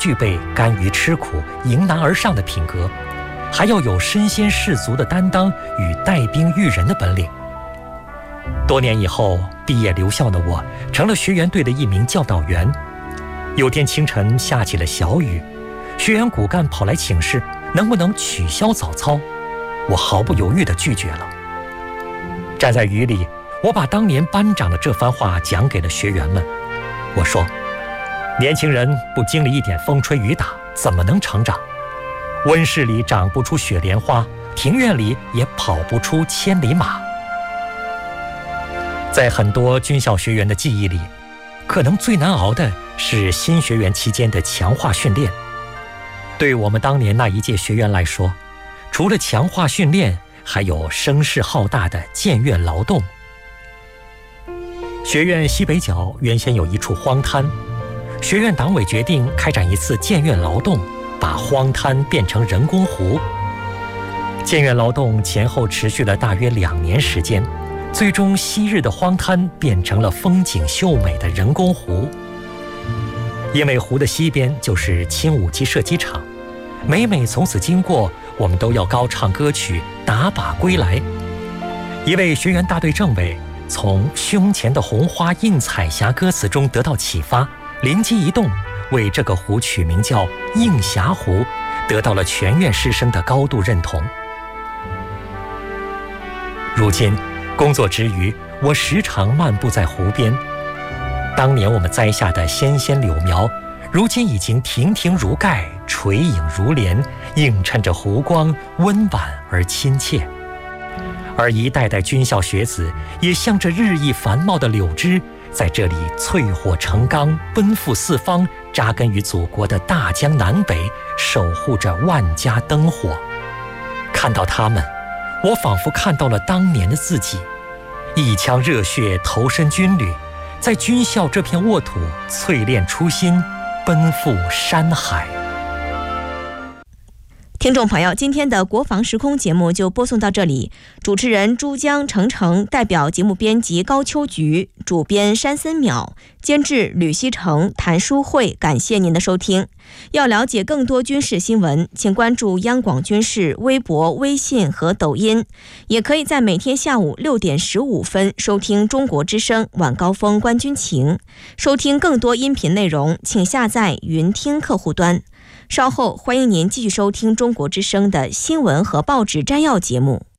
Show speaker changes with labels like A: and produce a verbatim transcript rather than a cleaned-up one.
A: 具备甘于吃苦、迎难而上的品格，还要有身先士卒的担当与带兵育人的本领。多年以后，毕业留校的我成了学员队的一名教导员。有天清晨下起了小雨，学员骨干跑来请示能不能取消早操，我毫不犹豫地拒绝了。站在雨里，我把当年班长的这番话讲给了学员们。我说，年轻人不经历一点风吹雨打，怎么能成长？温室里长不出雪莲花，庭院里也跑不出千里马。在很多军校学员的记忆里，可能最难熬的是新学员期间的强化训练。对我们当年那一届学员来说，除了强化训练，还有声势浩大的建院劳动。学院西北角原先有一处荒滩，学院党委决定开展一次建院劳动，把荒滩变成人工湖。建院劳动前后持续了大约两年时间，最终昔日的荒滩变成了风景秀美的人工湖。因为湖的西边就是轻武器射击场，每每从此经过，我们都要高唱歌曲《打靶归来》。一位学员大队政委从胸前的红花映彩霞歌词中得到启发，灵机一动，为这个湖取名叫映霞湖，得到了全院师生的高度认同。如今工作之余，我时常漫步在湖边，当年我们栽下的纤纤柳苗，如今已经亭亭如盖，垂影如莲，映衬着湖光，温婉而亲切。而一代代军校学子也像这日益繁茂的柳枝，在这里淬火成钢，奔赴四方，扎根于祖国的大江南北，守护着万家灯火。看到他们，我仿佛看到了当年的自己，一腔热血投身军旅，在军校这片沃土淬炼初心，奔赴山海。
B: 听众朋友，今天的国防时空节目就播送到这里。主持人珠江程程，代表节目编辑高秋菊，主编山森淼，监制吕希成、谭淑慧，感谢您的收听。要了解更多军事新闻，请关注央广军事微博、微信和抖音，也可以在每天下午六点十五分收听中国之声晚高峰观军情。收听更多音频内容，请下载云听客户端。稍后欢迎您继续收听中国之声的新闻和报纸摘要节目。